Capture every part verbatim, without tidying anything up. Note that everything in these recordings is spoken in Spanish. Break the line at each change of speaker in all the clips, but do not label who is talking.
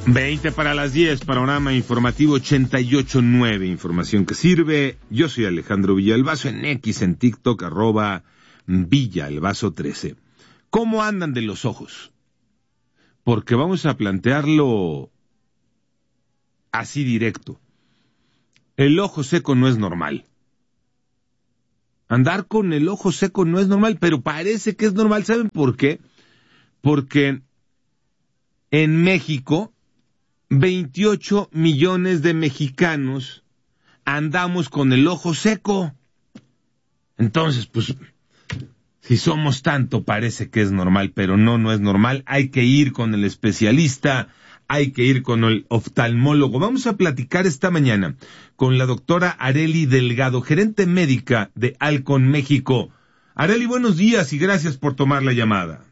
veinte para las diez, panorama informativo ochenta y ocho punto nueve, información que sirve. Yo soy Alejandro Villalbazo, en X, en TikTok, arroba Villalbazo trece. ¿Cómo andan de los ojos? Porque vamos a plantearlo así directo. El ojo seco no es normal. Andar con el ojo seco no es normal, pero parece que es normal. ¿Saben por qué? Porque en México, veintiocho millones de mexicanos andamos con el ojo seco. Entonces, pues, si somos tanto, parece que es normal, pero no, no es normal. Hay que ir con el especialista, hay que ir con el oftalmólogo. Vamos a platicar esta mañana con la doctora Arely Delgado, gerente médica de Alcon México. Arely, buenos días y gracias por tomar la llamada.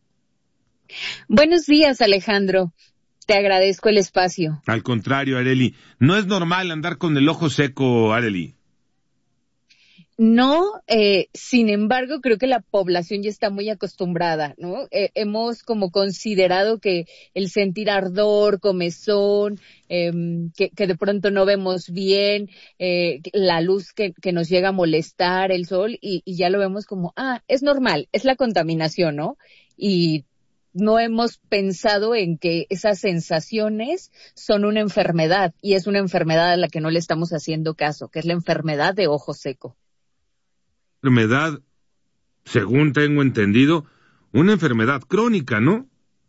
Buenos días, Alejandro. Te agradezco el espacio.
Al contrario, Arely, no es normal andar con el ojo seco, Arely.
No, eh, sin embargo, creo que la población ya está muy acostumbrada, ¿no? Eh, hemos como considerado que el sentir ardor, comezón, eh, que, que de pronto no vemos bien, eh, la luz que, que nos llega a molestar, el sol, y, y ya lo vemos como, ah, es normal, es la contaminación, ¿no? Y no hemos pensado en que esas sensaciones son una enfermedad, y es una enfermedad a la que no le estamos haciendo caso, que es la enfermedad de ojo seco.
Enfermedad, según tengo entendido, una enfermedad crónica, ¿no?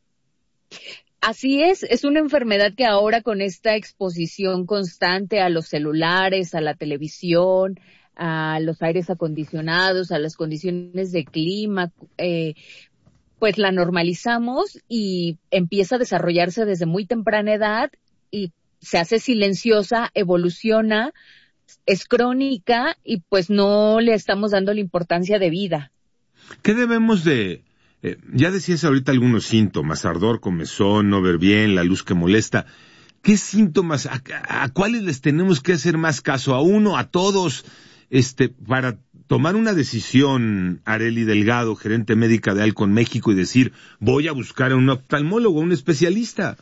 Así es, es una enfermedad que ahora con esta exposición constante a los celulares, a la televisión, a los aires acondicionados, a las condiciones de clima, eh, pues la normalizamos y empieza a desarrollarse desde muy temprana edad y se hace silenciosa, evoluciona, es crónica y pues no le estamos dando la importancia de vida.
¿Qué debemos de, eh, ya decías ahorita algunos síntomas, ardor, comezón, no ver bien, la luz que molesta? ¿Qué síntomas, a, a cuáles les tenemos que hacer más caso? ¿A uno, a todos, este, para tomar una decisión, Arely Delgado, gerente médica de Alcon México, y decir, voy a buscar a un oftalmólogo, a un especialista?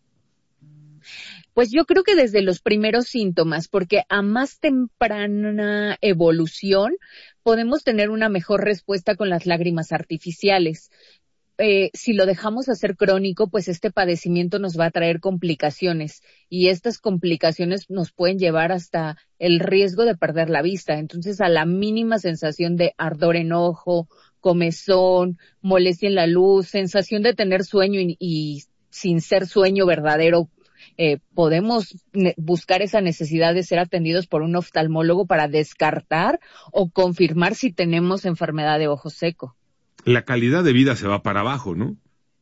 Pues yo creo que desde los primeros síntomas, porque a más temprana evolución podemos tener una mejor respuesta con las lágrimas artificiales. Eh, si lo dejamos hacer crónico, pues este padecimiento nos va a traer complicaciones y estas complicaciones nos pueden llevar hasta el riesgo de perder la vista. Entonces, a la mínima sensación de ardor en ojo, comezón, molestia en la luz, sensación de tener sueño y, y sin ser sueño verdadero, Eh, podemos ne- buscar esa necesidad de ser atendidos por un oftalmólogo para descartar o confirmar si tenemos enfermedad de ojo seco.
La calidad de vida se va para abajo, ¿no?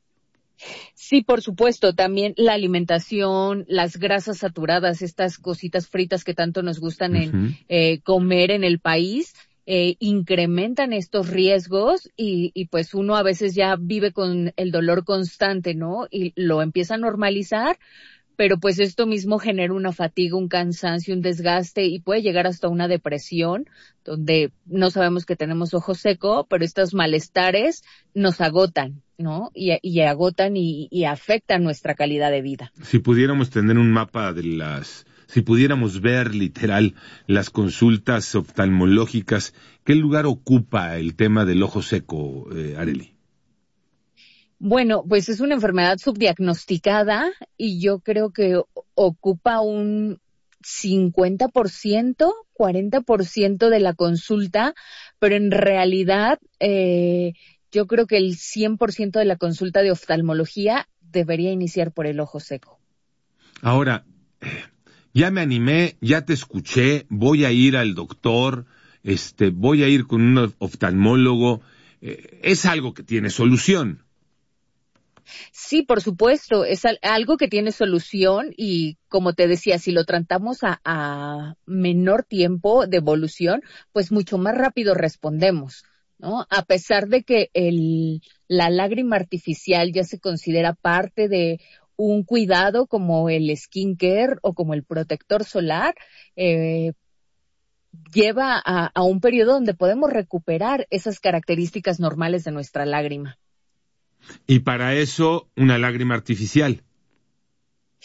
Sí, por supuesto, también la alimentación, las grasas saturadas, estas cositas fritas que tanto nos gustan en
Uh-huh.
eh, comer en el país, eh, incrementan estos riesgos y, y pues uno a veces ya vive con el dolor constante, ¿no? Y lo empieza a normalizar, pero pues esto mismo genera una fatiga, un cansancio, un desgaste y puede llegar hasta una depresión, donde no sabemos que tenemos ojo seco, pero estos malestares nos agotan, ¿no? Y, y agotan y, y afectan nuestra calidad de vida.
Si pudiéramos tener un mapa de las, si pudiéramos ver literal las consultas oftalmológicas, ¿qué lugar ocupa el tema del ojo seco, eh, Arely?
Bueno, pues es una enfermedad subdiagnosticada y yo creo que ocupa un cincuenta por ciento, cuarenta por ciento de la consulta, pero en realidad eh, yo creo que el cien por ciento de la consulta de oftalmología debería iniciar por el ojo seco.
Ahora, ya me animé, ya te escuché, voy a ir al doctor, este, voy a ir con un oftalmólogo, eh, es algo que tiene solución.
Sí, por supuesto, es al- algo que tiene solución y como te decía, si lo tratamos a, a menor tiempo de evolución, pues mucho más rápido respondemos, ¿no? A pesar de que el, la lágrima artificial ya se considera parte de un cuidado como el skincare o como el protector solar, eh, lleva a, a un periodo donde podemos recuperar esas características normales de nuestra lágrima.
Y para eso, una lágrima artificial.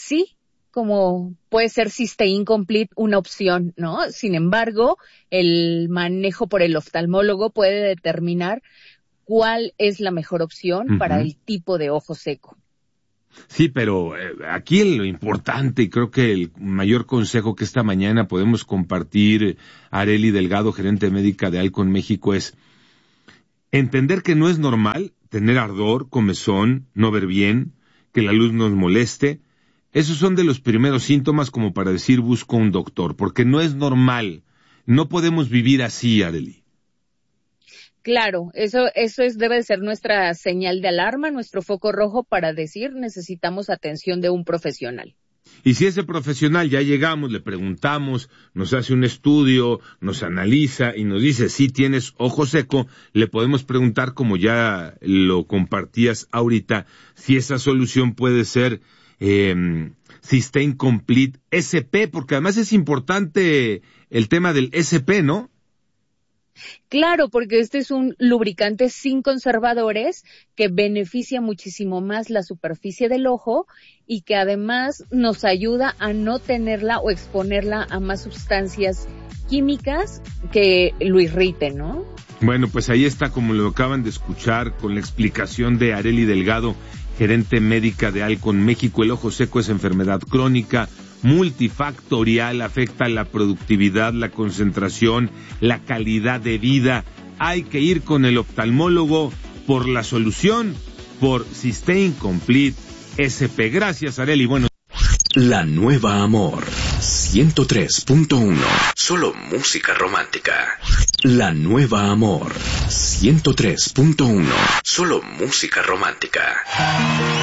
sí, como puede ser Cysteine Complete una opción, ¿no? Sin embargo, el manejo por el oftalmólogo puede determinar cuál es la mejor opción uh-huh. para el tipo de ojo seco.
Sí, pero eh, aquí lo importante, y creo que el mayor consejo que esta mañana podemos compartir, Arely Delgado, gerente médica de Alcon México, es entender que no es normal tener ardor, comezón, no ver bien, que la luz nos moleste. Esos son de los primeros síntomas como para decir busco un doctor, porque no es normal. No podemos vivir así, Arely.
Claro, eso, eso es, debe ser nuestra señal de alarma, nuestro foco rojo para decir necesitamos atención de un profesional.
Y si ese profesional ya llegamos, le preguntamos, nos hace un estudio, nos analiza y nos dice si tienes ojo seco, le podemos preguntar, como ya lo compartías ahorita, si esa solución puede ser eh, Cysteine Complete S P, porque además es importante el tema del S P, ¿no?
Claro, porque este es un lubricante sin conservadores que beneficia muchísimo más la superficie del ojo y que además nos ayuda a no tenerla o exponerla a más sustancias químicas que lo irriten, ¿no?
Bueno, pues ahí está, como lo acaban de escuchar, con la explicación de Arely Delgado, gerente médica de Alcon México. El ojo seco es enfermedad crónica, multifactorial, afecta la productividad, la concentración, la calidad de vida. Hay que ir con el oftalmólogo por la solución, por Cysteine Complete S P. Gracias, Arely. Bueno.
La Nueva Amor, ciento tres punto uno. Solo música romántica. La Nueva Amor, ciento tres punto uno. Solo música romántica.